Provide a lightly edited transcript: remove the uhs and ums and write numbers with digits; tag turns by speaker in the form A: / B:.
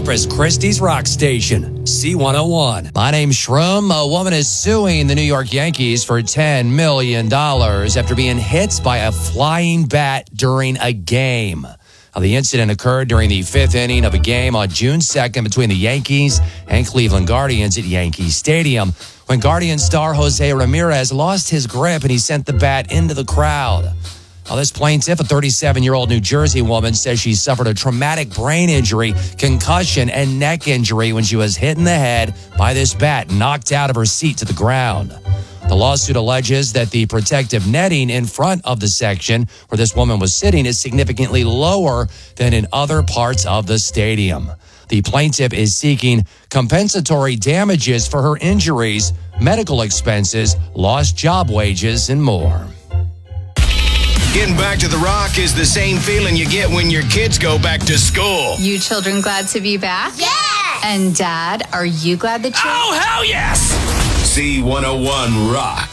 A: Corpus Christi's rock station, C101. My name's Shroom. A woman is suing the New York Yankees for $10 million after being hit by a flying bat during a game. The incident occurred during the fifth inning of a game on June 2nd between the Yankees and Cleveland Guardians at Yankee Stadium, when Guardian star Jose Ramirez lost his grip and he sent the bat into the crowd. Now, this plaintiff, a 37-year-old New Jersey woman, says she suffered a traumatic brain injury, concussion, and neck injury when she was hit in the head by this bat and knocked out of her seat to the ground. The lawsuit alleges that the protective netting in front of the section where this woman was sitting is significantly lower than in other parts of the stadium. The plaintiff is seeking compensatory damages for her injuries, medical expenses, lost job wages, and more.
B: Getting back to the Rock is the same feeling you get when your kids go back to school.
C: You children glad to be back?
D: Yes!
C: And Dad, are you glad that you're...
B: Oh, hell yes! C101 Rock.